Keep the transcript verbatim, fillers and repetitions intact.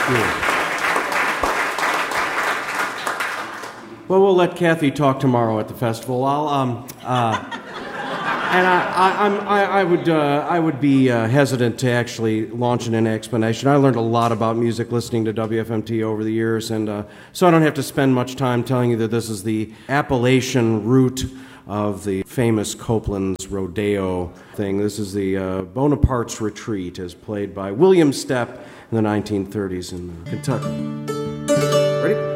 Well, we'll let Kathy talk tomorrow at the festival. I'll, um, uh, and I, I, I'm, I, I would, uh, I would be uh, hesitant to actually launch in an explanation. I learned a lot about music listening to W F M T over the years, and uh, so I don't have to spend much time telling you that this is the Appalachian route of the famous Copeland's Rodeo thing. This is the uh, Bonaparte's Retreat, as played by William Stepp in the nineteen thirties in Kentucky. Ready?